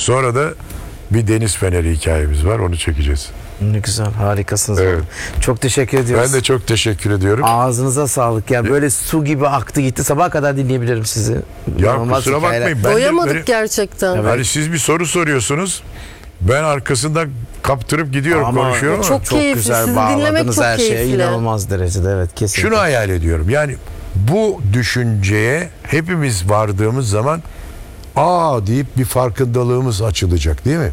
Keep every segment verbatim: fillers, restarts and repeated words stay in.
Sonra da bir deniz feneri hikayemiz var. Onu çekeceğiz. Ne güzel, harikasınız. Evet. Çok teşekkür ediyoruz. Ben de çok teşekkür ediyorum. Ağzınıza sağlık ya. Böyle su gibi aktı gitti. Sabaha kadar dinleyebilirim sizi. Ya İnanılmaz kusura hikayeler. bakmayın. Ben de Doyamadık böyle- gerçekten. Evet. Hani siz bir soru soruyorsunuz. Ben arkasından kaptırıp gidiyorum, Ama konuşuyorum ama çok keyifli. güzel Sizi bağladınız dinlemek çok her şeye. keyifli. İnanılmaz derecede, evet, kesinlikle. şunu hayal ediyorum. Yani bu düşünceye hepimiz vardığımız zaman aa deyip bir farkındalığımız açılacak, değil mi?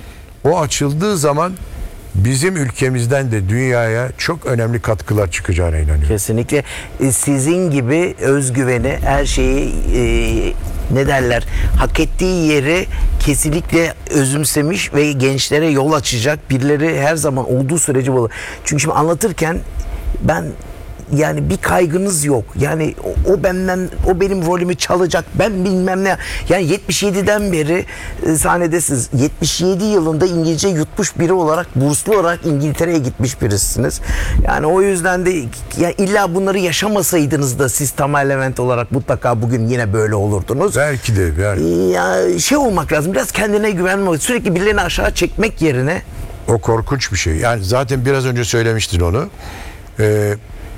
O açıldığı zaman bizim ülkemizden de dünyaya çok önemli katkılar çıkacağına inanıyorum. Kesinlikle. E, sizin gibi özgüveni, her şeyi e, ne derler, hak ettiği yeri kesinlikle özümsemiş ve gençlere yol açacak birileri her zaman olduğu sürece bu. Çünkü şimdi anlatırken ben, yani bir kaygınız yok. Yani o, o benden, o benim rolümü çalacak. Ben bilmem ne. Yani yetmiş yediden beri e, sahnedesiniz. yetmiş yedi yılında İngilizce yutmuş biri olarak, burslu olarak İngiltere'ye gitmiş birisiniz. Yani o yüzden de ya illa bunları yaşamasaydınız da siz Tamer Levent olarak mutlaka bugün yine böyle olurdunuz. Belki de yani Ya şey olmak lazım. Biraz kendine güvenmek. Sürekli birilerini aşağı çekmek yerine. o korkunç bir şey. Yani zaten biraz önce söylemiştin onu. Ee,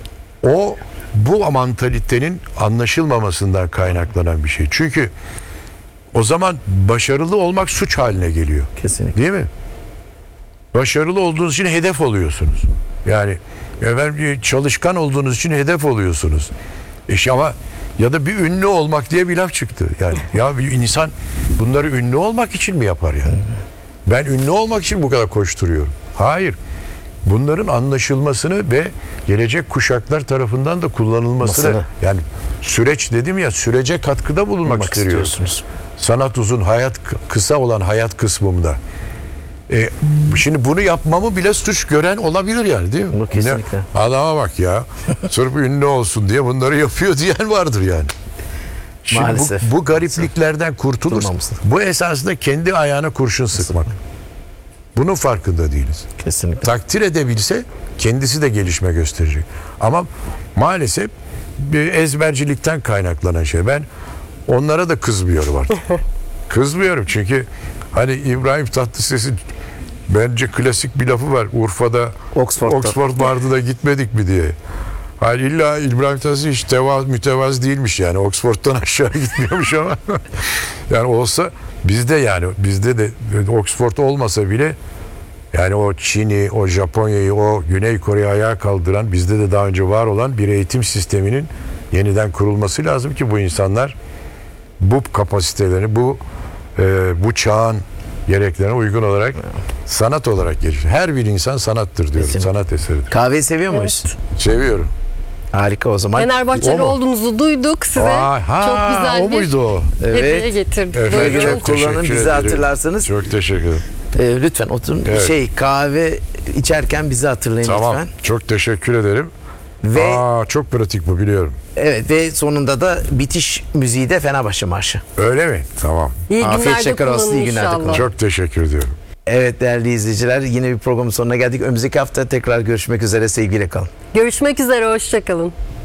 o bu mantalitenin anlaşılmamasından kaynaklanan bir şey. Çünkü o zaman başarılı olmak suç haline geliyor. Kesinlikle. Değil mi? Başarılı olduğunuz için hedef oluyorsunuz. Yani efendim, çalışkan olduğunuz için hedef oluyorsunuz. İşte ama ya da bir ünlü olmak diye bir laf çıktı. Yani ya bir insan bunları ünlü olmak için mi yapar yani? Ben ünlü olmak için bu kadar koşturuyorum. Hayır. Bunların anlaşılmasını ve gelecek kuşaklar tarafından da kullanılmasını, Masını. yani süreç dedim ya, sürece katkıda bulunmak Bulmak istiyorsunuz. istiyorsunuz. Sanat uzun, hayat kısa olan hayat kısmımda. E, şimdi bunu yapmamı bile suç gören olabilir yani, değil mi? Bu kesinlikle. Ne? Adama bak ya, sırf ünlü olsun diye bunları yapıyor diyen vardır yani. Şimdi Maalesef. bu, bu garipliklerden kurtulur. Kurtulmamız. Bu esasında kendi ayağına kurşun sıkmak. Bunun farkında değiliz. Kesinlikle. Takdir edebilse kendisi de gelişme gösterecek. Ama maalesef bir ezbercilikten kaynaklanan şey. Ben onlara da kızmıyorum artık. Kızmıyorum çünkü hani İbrahim Tatlıses'in bence klasik bir lafı var. Urfa'da Oxford'da. Oxford vardı da gitmedik mi diye. Hani illa İbrahim Tatlıses hiç teva, mütevaz değilmiş yani. Oxford'dan aşağı gitmiyormuş ama. Yani olsa bizde, yani bizde de Oxford olmasa bile yani o Çin'i, o Japonya'yı, o Güney Kore'yi ayağa kaldıran, bizde de daha önce var olan bir eğitim sisteminin yeniden kurulması lazım ki bu insanlar bu kapasitelerini, bu e, bu çağın gereklerine uygun olarak sanat olarak gelişir. Her bir insan sanattır diyorum. Kesinlikle. Sanat eseridir. Kahveyi seviyor muyuz? Seviyorum. Harika o zaman. Fenerbahçeli O mu? olduğunuzu duyduk. Size Aa, ha, çok güzel o bir muydu o? hediye Evet. getirdik. Efendim, Buyurun. çok kullanın, teşekkür bizi ederim. hatırlarsınız. Çok teşekkür ederim. Ee, lütfen oturun. Evet. Şey, kahve içerken bizi hatırlayın Tamam. lütfen. Çok teşekkür ederim. Ve Aa, çok pratik bu, biliyorum. evet, ve sonunda da bitiş müziği de Fenerbahçe Marşı. Öyle mi? Tamam. İyi Afiyet günlerde şeker olsun, kullanın iyi günlerde inşallah. kullanın. Çok teşekkür ediyorum. Evet değerli izleyiciler, yine bir programın sonuna geldik. Önümüzdeki hafta tekrar görüşmek üzere, sevgiyle kalın. Görüşmek üzere, hoşça kalın.